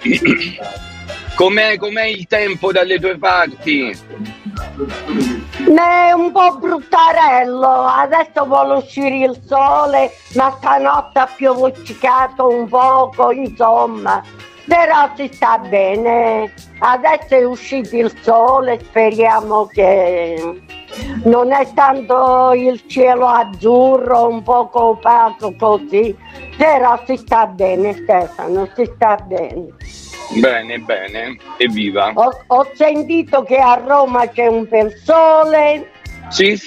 Com'è il tempo dalle tue parti? È un po' bruttarello, adesso vuole uscire il sole, ma stanotte ha pioviccicato un poco, insomma, però si sta bene. Adesso è uscito il sole, speriamo che non è tanto il cielo azzurro, un poco opaco così, però si sta bene, Stefano, si sta bene. Bene, evviva. Ho sentito che a Roma c'è un bel sole. Sì,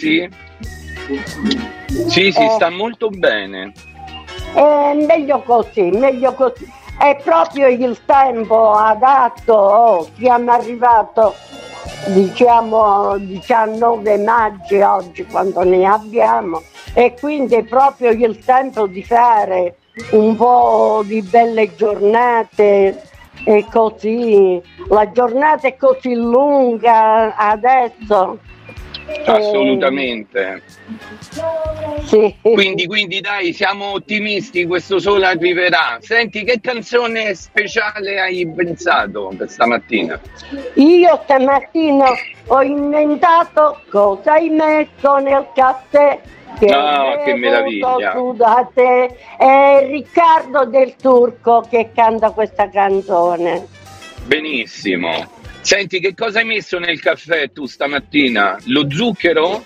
sta molto bene. Meglio così. È proprio il tempo adatto. Siamo arrivato, diciamo, 19 maggio oggi, quando ne abbiamo, e quindi è proprio il tempo di fare un po' di belle giornate. E così la giornata è così lunga adesso. Assolutamente. Sì. Quindi dai, siamo ottimisti, questo sole arriverà. Senti, che canzone speciale hai pensato per stamattina? Io stamattina ho inventato cosa hai messo nel caffè. Che meraviglia! Scusate, è Riccardo Del Turco che canta questa canzone. Benissimo. Senti, che cosa hai messo nel caffè tu stamattina? Lo zucchero?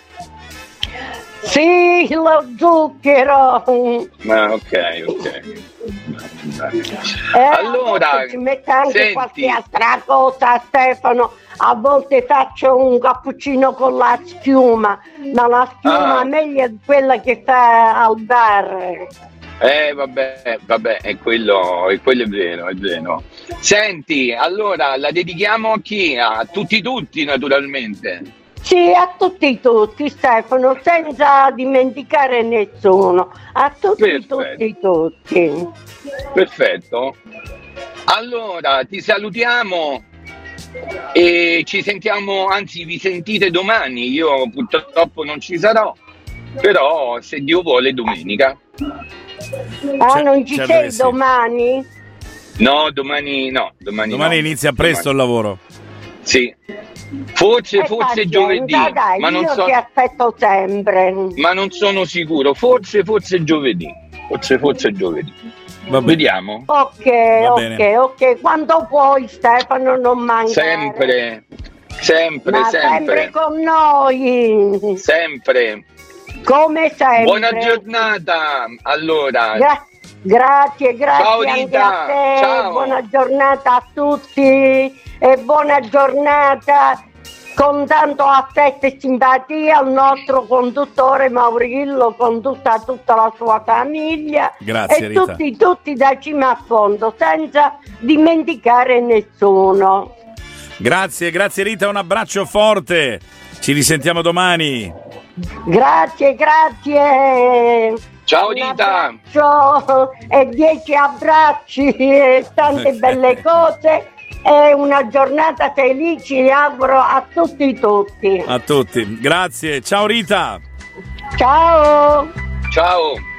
Sì, lo zucchero. Ok. Allora, ci mette anche senti, qualche altra cosa, Stefano. A volte faccio un cappuccino con la schiuma, ma la schiuma meglio è quella che fa al bar. Vabbè, è quello è vero. Senti, allora la dedichiamo a chi? A tutti, naturalmente. Sì, a tutti, Stefano, senza dimenticare nessuno. A tutti. Perfetto. Allora, ti salutiamo e ci sentiamo, anzi vi sentite domani. Io purtroppo non ci sarò, però se Dio vuole domenica. Non ci sei domani? No, domani no. Domani inizia presto il lavoro. Sì. Forse giovedì, dai, ma non io so. ti aspetto sempre. Ma non sono sicuro, forse giovedì. Forse giovedì. Vediamo. Ok. Quando puoi, Stefano, non mancare. Sempre con noi. Sempre. Come sempre. Buona giornata. Allora. Grazie Ciao, anche Rita. a te. Ciao. Buona giornata a tutti e buona giornata con tanto affetto e simpatia al nostro conduttore Maurillo, con tutta la sua famiglia. Grazie, e Rita. tutti da cima a fondo, senza dimenticare nessuno. Grazie Rita, un abbraccio forte. Ci risentiamo domani. Grazie. Ciao Rita. E 10 abbracci e tante belle cose e una giornata felice auguro a tutti. A tutti. Grazie. Ciao Rita. Ciao.